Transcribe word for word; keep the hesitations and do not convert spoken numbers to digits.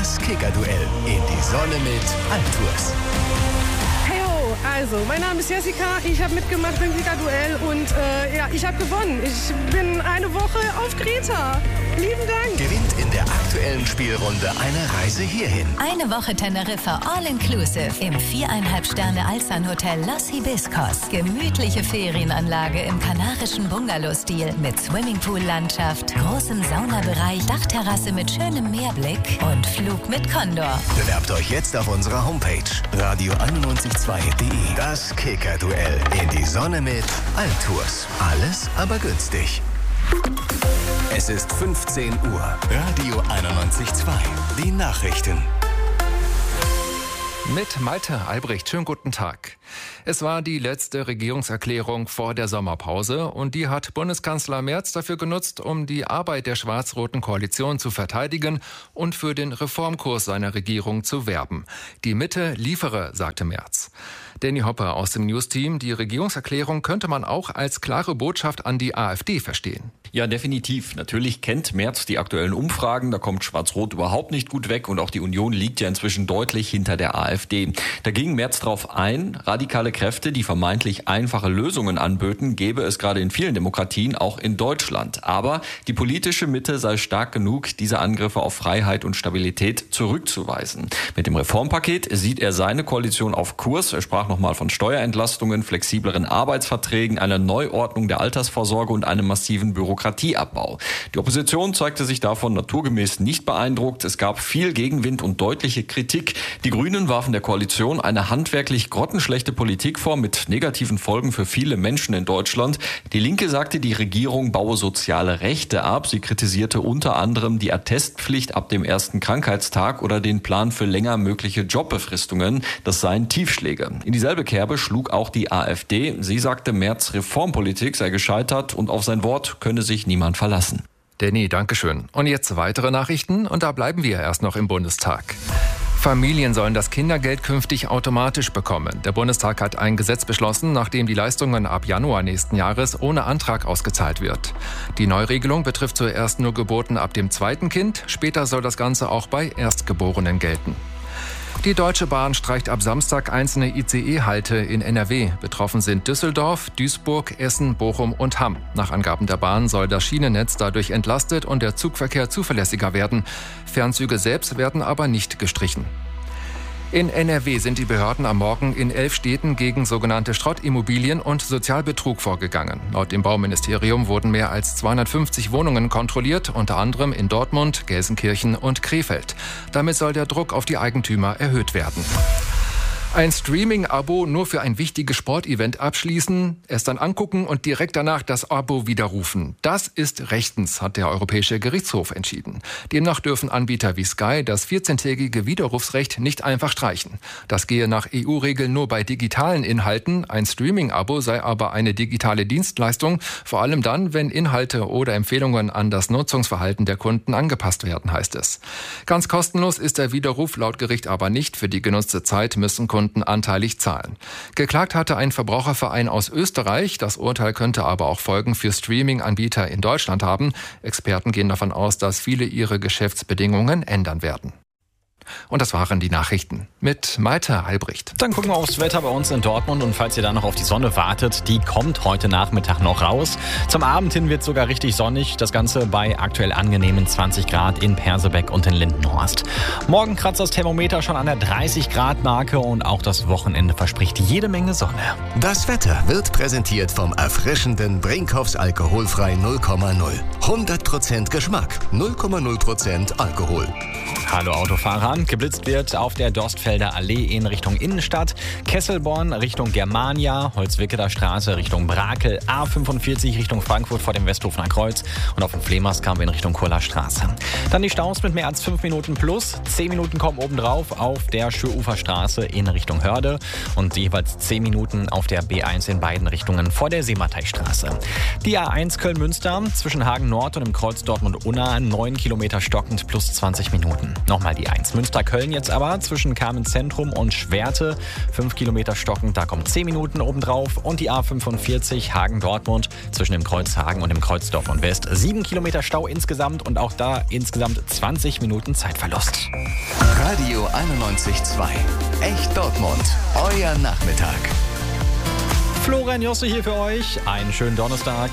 Das Kicker-Duell in die Sonne mit Altours. Heyo, also, mein Name ist Jessica, ich habe mitgemacht beim Kicker-Duell und äh, ja, ich habe gewonnen. Ich bin eine Woche auf Kreta. Lieben Dank. Gewinnt in der aktuellen Spielrunde eine Reise hierhin. Eine Woche Teneriffa All-Inclusive im viereinhalb Sterne Alsan-Hotel Los Hibiscos. Gemütliche Ferienanlage im kanarischen Bungalow-Stil mit Swimmingpool-Landschaft, großem Saunabereich, Dachterrasse mit schönem Meerblick und Flug mit Condor. Bewerbt euch jetzt auf unserer Homepage radio einundneunzig Komma zwei Punkt de. Das Kicker-Duell in die Sonne mit Altours. Alles aber günstig. Es ist fünfzehn Uhr. Radio einundneunzig Komma zwei. Die Nachrichten. Mit Malte Albrecht. Schönen guten Tag. Es war die letzte Regierungserklärung vor der Sommerpause und die hat Bundeskanzler Merz dafür genutzt, um die Arbeit der schwarz-roten Koalition zu verteidigen und für den Reformkurs seiner Regierung zu werben. Die Mitte liefere, sagte Merz. Danny Hopper aus dem News-Team. Die Regierungserklärung könnte man auch als klare Botschaft an die AfD verstehen. Ja, definitiv. Natürlich kennt Merz die aktuellen Umfragen. Da kommt Schwarz-Rot überhaupt nicht gut weg und auch die Union liegt ja inzwischen deutlich hinter der AfD. Da ging Merz drauf ein, radikale Kräfte, die vermeintlich einfache Lösungen anböten, gäbe es gerade in vielen Demokratien, auch in Deutschland. Aber die politische Mitte sei stark genug, diese Angriffe auf Freiheit und Stabilität zurückzuweisen. Mit dem Reformpaket sieht er seine Koalition auf Kurs. Er sprach nochmal von Steuerentlastungen, flexibleren Arbeitsverträgen, einer Neuordnung der Altersvorsorge und einem massiven Bürokratieabbau. Die Opposition zeigte sich davon naturgemäß nicht beeindruckt. Es gab viel Gegenwind und deutliche Kritik. Die Grünen warfen der Koalition eine handwerklich grottenschlechte Politik vor mit negativen Folgen für viele Menschen in Deutschland. Die Linke sagte, die Regierung baue soziale Rechte ab. Sie kritisierte unter anderem die Attestpflicht ab dem ersten Krankheitstag oder den Plan für länger mögliche Jobbefristungen. Das seien Tiefschläge. In dieselbe Kerbe schlug auch die AfD. Sie sagte, Merz' Reformpolitik sei gescheitert und auf sein Wort könne sich niemand verlassen. Danny, dankeschön. Und jetzt weitere Nachrichten und da bleiben wir erst noch im Bundestag. Familien sollen das Kindergeld künftig automatisch bekommen. Der Bundestag hat ein Gesetz beschlossen, nachdem die Leistungen ab Januar nächsten Jahres ohne Antrag ausgezahlt wird. Die Neuregelung betrifft zuerst nur Geburten ab dem zweiten Kind. Später soll das Ganze auch bei Erstgeborenen gelten. Die Deutsche Bahn streicht ab Samstag einzelne I C E-Halte in N R W. Betroffen sind Düsseldorf, Duisburg, Essen, Bochum und Hamm. Nach Angaben der Bahn soll das Schienennetz dadurch entlastet und der Zugverkehr zuverlässiger werden. Fernzüge selbst werden aber nicht gestrichen. In N R W sind die Behörden am Morgen in elf Städten gegen sogenannte Schrottimmobilien und Sozialbetrug vorgegangen. Laut dem Bauministerium wurden mehr als zweihundertfünfzig Wohnungen kontrolliert, unter anderem in Dortmund, Gelsenkirchen und Krefeld. Damit soll der Druck auf die Eigentümer erhöht werden. Ein Streaming-Abo nur für ein wichtiges Sportevent abschließen, es dann angucken und direkt danach das Abo widerrufen. Das ist rechtens, hat der Europäische Gerichtshof entschieden. Demnach dürfen Anbieter wie Sky das vierzehntägige Widerrufsrecht nicht einfach streichen. Das gehe nach E U-Regeln nur bei digitalen Inhalten. Ein Streaming-Abo sei aber eine digitale Dienstleistung, vor allem dann, wenn Inhalte oder Empfehlungen an das Nutzungsverhalten der Kunden angepasst werden, heißt es. Ganz kostenlos ist der Widerruf laut Gericht aber nicht. Für die genutzte Zeit müssen Kunden anteilig zahlen. Geklagt hatte ein Verbraucherverein aus Österreich. Das Urteil könnte aber auch Folgen für Streaming-Anbieter in Deutschland haben. Experten gehen davon aus, dass viele ihre Geschäftsbedingungen ändern werden. Und das waren die Nachrichten mit Malte Albrecht. Dann gucken wir aufs Wetter bei uns in Dortmund und falls ihr da noch auf die Sonne wartet, die kommt heute Nachmittag noch raus. Zum Abend hin wird es sogar richtig sonnig, das Ganze bei aktuell angenehmen zwanzig Grad in Persebeck und in Lindenhorst. Morgen kratzt das Thermometer schon an der dreißig Grad Marke und auch das Wochenende verspricht jede Menge Sonne. Das Wetter wird präsentiert vom erfrischenden Brinkhoffs alkoholfrei null Komma null. hundert Prozent Geschmack, null Komma null Prozent Alkohol. Hallo Autofahrer. Geblitzt wird auf der Dorstfelder Allee in Richtung Innenstadt, Kesselborn Richtung Germania, Holzwickeler Straße Richtung Brakel, A fünfundvierzig Richtung Frankfurt vor dem Westhofener Kreuz und auf dem Flemers kamen wir in Richtung Kurler Straße. Dann die Staus mit mehr als fünf Minuten plus, zehn Minuten kommen obendrauf auf der Schöruferstraße in Richtung Hörde und jeweils zehn Minuten auf der B eins in beiden Richtungen vor der Seemateistraße. Die A eins Köln-Münster zwischen Hagen Nord und im Kreuz Dortmund-Unna neun Kilometer stockend plus zwanzig Minuten. Nochmal die eins. Münster-Köln jetzt aber zwischen Kamenz-Zentrum und Schwerte. fünf Kilometer stockend, da kommen zehn Minuten obendrauf. Und die A fünfundvierzig Hagen-Dortmund zwischen dem Kreuz Hagen und dem Kreuz Dortmund West. sieben Kilometer Stau insgesamt und auch da insgesamt zwanzig Minuten Zeitverlust. Radio einundneunzig Komma zwei. Echt Dortmund. Euer Nachmittag. Florian Josse hier für euch. Einen schönen Donnerstag.